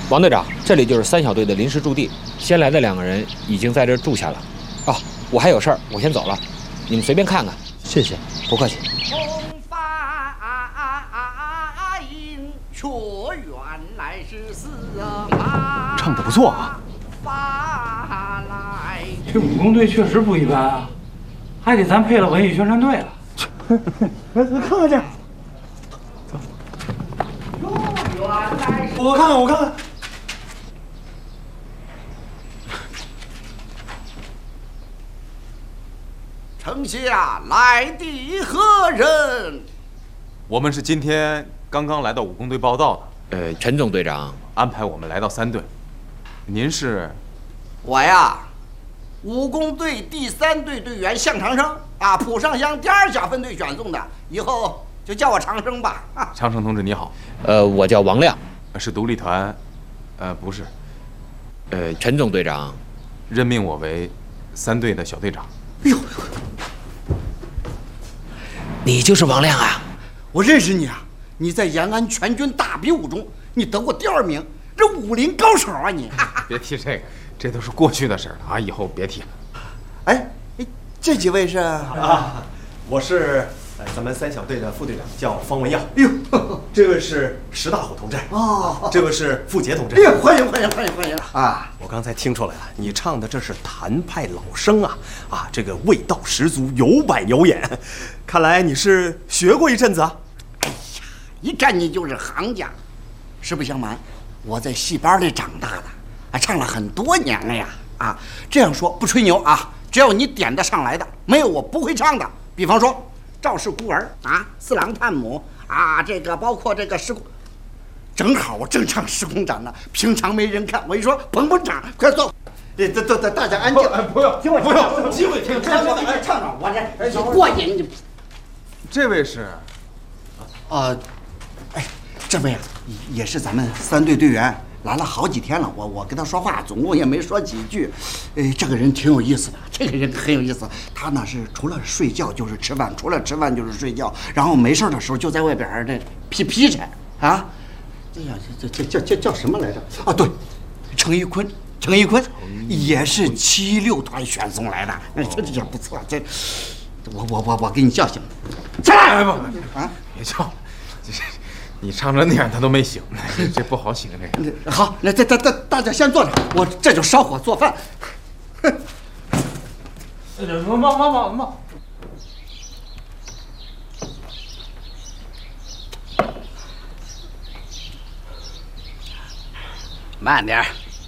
王队长，这里就是3小队的临时驻地，先来的2个人已经在这儿住下了。哦，我还有事儿，我先走了，你们随便看看。 谢谢， 不客气。 却原来是司马。 唱得不错啊！ 这武工队确实不一般啊，还给咱配了文艺宣传队了。 来，看看去。我看看，我看看。 丞相来的何人？ 我们是今天刚刚来到武工队报道的。陈总队长安排我们来到3队。您是？ 我呀，武工队第3队队员向长生啊，浦上乡第2小分队选送的，以后就叫我长生吧。 长生同志你好。 我叫王亮， 是独立团，不是。 陈总队长任命我为3队的小队长。 哎呦， 你就是王亮啊！ 我认识你啊！你在延安全军大比武中，你得过第2名，这武林高手啊你！ 别提这个，这都是过去的事了啊，以后别提了。 哎，这几位是啊，我是咱们3小队的副队长，叫方文耀。哎呦，这位是石大虎同志哦，这位是傅杰同志。 哎呦，欢迎啊！ 我刚才听出来了，你唱的这是谭派老生啊，这个味道十足，有板有眼。看来你是学过一阵子啊。 哎呀，一看你就是行家。实不相瞒，我在戏班里长大的，唱了很多年了呀。这样说不吹牛啊，只要你点得上来的，没有我不会唱的。比方说《赵氏孤儿》四郎探母这个包括这个施工，正好我正唱施工展呢，平常没人看，我一说捧场，快坐。大家安静， 不要， 听我唱，有机会听，唱唱，我这过瘾。 这位是？ 这位也是咱们3队队员，来了好几天了。我跟他说话，总共也没说几句。这个人挺有意思的，这个人很有意思。他呢是除了睡觉就是吃饭，除了吃饭就是睡觉，然后没事的时候就在外边这劈柴啊。哎呀，这叫什么来着？对，程一坤也是76团选送来的。这不错，这我给你叫醒，起来！ 别叫，你唱成那样他都没醒，这不好醒这个。好，那大家先坐着，我这就烧火做饭。 忙。 慢点。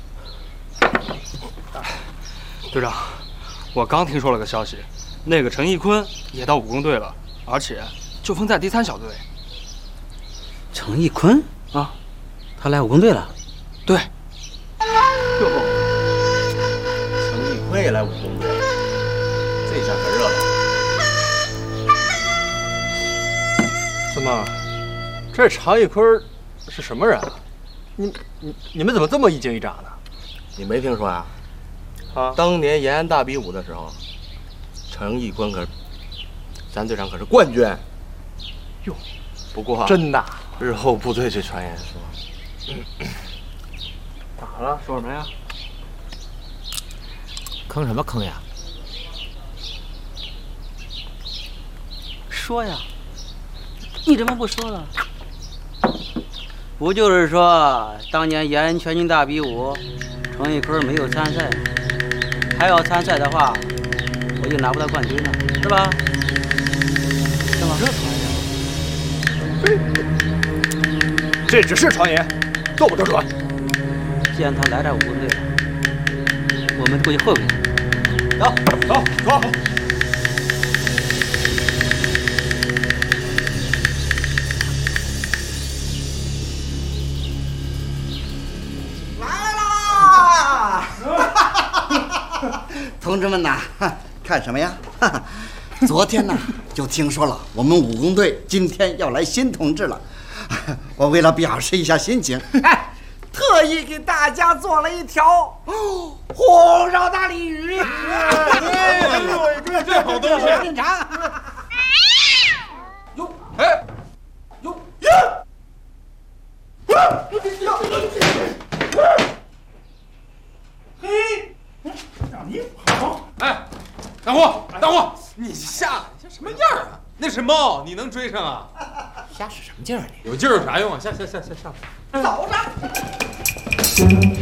队长，我刚听说了个消息，那个陈义坤也到武工队了，而且就分在第3小队。 程义坤啊， 他来武工队了。 对。 哟，程义坤也来武工队，这下可热闹。 怎么，这常义坤是什么人啊？你们怎么这么一惊一乍的？ 你没听说呀？当年延安大比武的时候，程义坤咱队长可是冠军。 哟， 不过真的。 日后部队这传言说， 咋了？说什么呀？ 坑什么坑呀？ 说呀！你怎么不说了？不就是说当年延安全军大比武，程义坤没有参赛，还要参赛的话，我就拿不到冠军了，是吧？是吗？ 这只是传言，做不得准。 既然他来这武工队了，我们过去会会他。 走。 来啦！同志们呐，看什么呀？昨天呢就听说了，我们武工队今天要来新同志了。我为了表示一下心情，特意给大家做了一条红烧大鲤鱼。 这好东西！ 品尝。哟，哟， 哎，大虎，你下什么样啊？那是猫，你能追上啊？ 瞎使什么劲儿你？ 有劲儿有啥用啊？下。 走着。